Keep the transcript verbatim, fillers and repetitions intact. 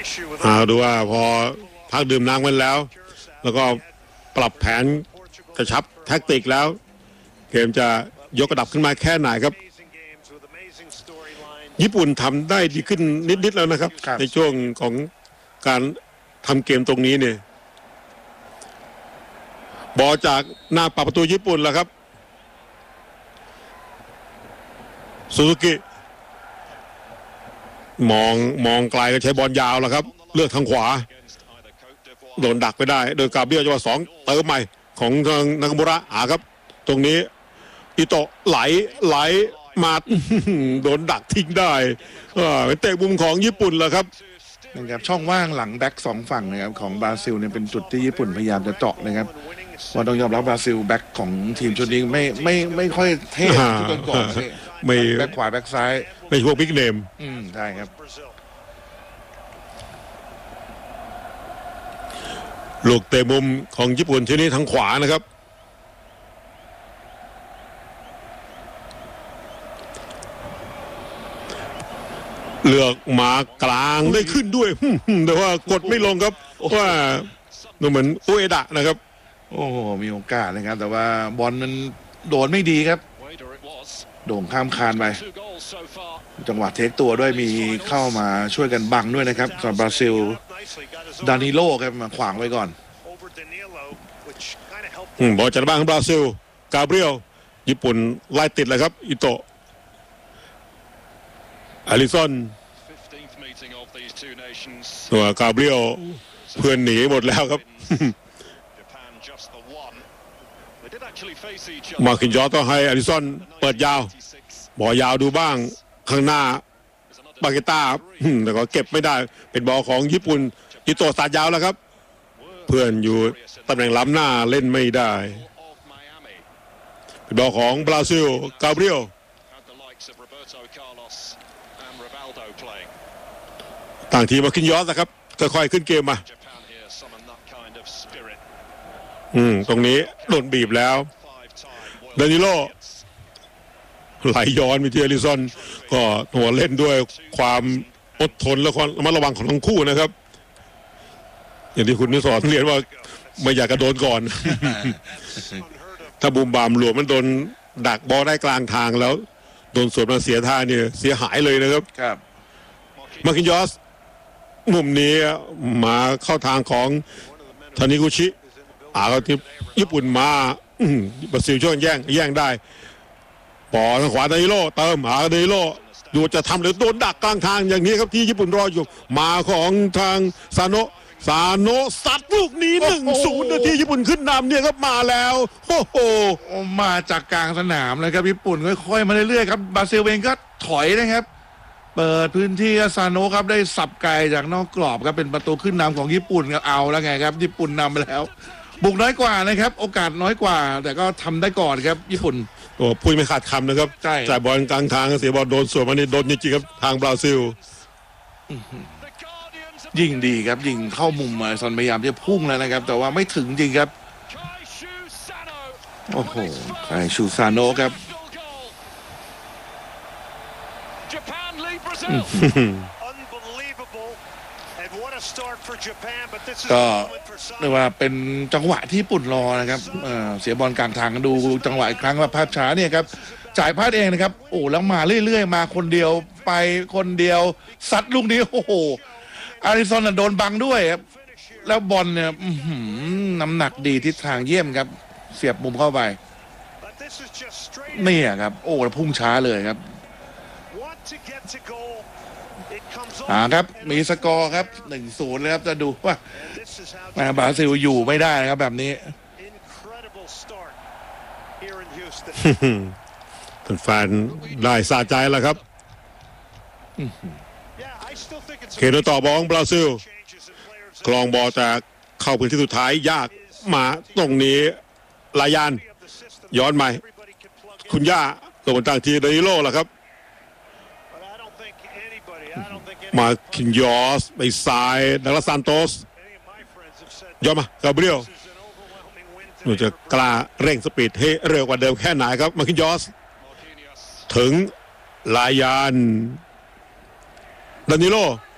เอาดูว่าพอพักดื่มน้ำกันแล้วแล้วก็ปรับแผนกระชับแท็กติกแล้วเกมจะยกระดับขึ้นมาแค่ไหนครับญี่ปุ่นทำได้ดีขึ้นนิดๆแล้วนะครับในช่วงของการทำเกมตรงนี้เนี่ยบอลจากหน้าปากประตูญี่ปุ่นแล้วครับซูซูกิมองมองไกลก็ใช้บอลยาวแล้วครับเลือกทางขวาโดนดักไปได้โดยกาเบรียลจังหวะสองเติมใหม่ของทางนากามูระอ่าครับตรงนี้อิโตะไหลไหลมาโดนดักทิ้งได้เป็นเตะมุมของญี่ปุ่นแล้วครับนะครับช่องว่างหลังแบ็กสองฝั่งนะครับของบราซิลเนี่ยเป็นจุดที่ญี่ปุ่นพยายามจะเจาะนะครับว่าต้องยอมรับบราซิลแบ็กของทีมชุดนี้ไม่ไม่ไม่ค่อยเท่ที่ต้นก่อนไม่แบ็กขวาแบ็กซ้ายไม่พวกบิ๊กเนมอืมใช่ครับลูกเตะมุมของญี่ปุ่นชนิดทางขวานะครับเลือกมากลางได้ขึ้นด้วยแต่ว่ากดไม่ลงครับว่าดูเหมือนอุเอดะนะครับโอ้โหมีโอกาสนะครับแต่ว่าบอลมันโดนไม่ดีครับโด่งข้ามคานไปจังหวะเทคตัวด้วยมีเข้ามาช่วยกันบังด้วยนะครับสำหรับบราซิลดานิโลครับมาขวางไว้ก่อนบอลจากบ้านของบราซิลกาเบรียลญี่ปุ่นไล่ติดเลยครับอิโตะอาริซอนตัวกาเบรียลเพื่อนหนีหมดแล้วครับมาคินยอต้องให้อาริซอนเปิดยาวบอลยาวดูบ้างข้างหน้าบาเกต้าแต่ก็เก็บไม่ได้เป็นบอลของญี่ปุ่นอิโตะสาดยาวแล้วครับเพื่อนอยู่ตำแหน่งล้ำหน้าเล่นไม่ได้เป็นบอลของบราซิลกาเบรียลต่างทีมมาคินยอสนะครับค่อยๆขึ้นเกมมาอืมตรงนี้โดนบีบแล้วดานิโลไหลย้อนไปที่อาริซอนก็หัวเล่นด้วยความอดทนและความระมัดระวังของทั้งคู่นะครับอย่างที่คุณนิสรเรียนว่าไม่อยากกระโดนก่อน ถ้าบุมบามหลวมมันโดนดักบอลได้กลางทางแล้วโดนสวนมาเสียท่าเนี่ยเสียหายเลยนะครับครับมาคินยอสมุมนี้มาเข้าทางของทานิกุชิอ่าที่ญี่ปุ่นมาบราซิลช่วยแย่งแย่งได้บอลทางขวาดานิโลเติมหาดานิโลดูจะทำหรือโดนดักกลางทางอย่างนี้ครับที่ญี่ปุ่นรออยู่มาของทางซาโนะซาโนะซัดลูกนี้หนึ่งศูนย์นาทีญี่ปุ่นขึ้นนำเนี่ยครับมาแล้วโอ้โหมาจากกลางสนามเลยครับญี่ปุ่นค่อยๆมาเรื่อยๆครับบราซิลเองก็ถอยนะครับเปิดพื้นที่ซาโนะครับได้สับไกลจากนอกกรอบครับเป็นประตูขึ้นนำของญี่ปุ่นครับเอาแล้วไงครับญี่ปุ่นนำไปแล้วบุกน้อยกว่านะครับโอกาสน้อยกว่าแต่ก็ทำได้ก่อนครับญี่ปุ่นโอ้พูดไม่ขาดคำนะครับใช่จ่ายบอลกลางทางเสียบอลโดนสวนมานี่โดนจริงๆครับทางบราซิลยิงดีครับยิงเข้ามุมมาซอนพยายามจะพุ่งแล้วนะครับแต่ว่าไม่ถึงจริงครับโอ้โหไคชูซาโนะครับก็เรียกว่าเป็นจังหวะที่ญี่ปุ่นรอนะครับ เ, เสียบอลกลางทางดูจังหวะอีกครั้งว่าภาพช้าเนี่ยครับจ่ายพลาดเองนะครับโอ้แล้วมาเรื่อยๆมาคนเดียวไปคนเดียวซัดลูกนี้โอ้โหอาริซอนโดนบังด้วยครับแล้วบอลเนี่ยน้ำหนักดีทิศทางเยี่ยมครับเสียบมุมเข้าไปนี่ครับโอ้พุ่งช้าเลยครับอ่าครับมีสกอร์ครับ หนึ่งศูนย์ เลยครับจะดูว่าบราซิลอยู่ไม่ได้นะครับแบบนี้แฟนได้สะใจแล้วครับเคโนต่อบอลบราซิลคลองบอลแต่เข้าพื้นที่สุดท้ายยากมาตรงนี้ลายานย้อนใหม่คุณย่าตัวบนต่างทีดานิโลล่ะครับมาคินยอสไปซ้ายดักลาซานโตสย้อนมากาเบรียลหนูจะกล้าเร่งสปีดให้เร็วกว่าเดิมแค่ไหนครับมาคินยอสถึงลายานดานิโล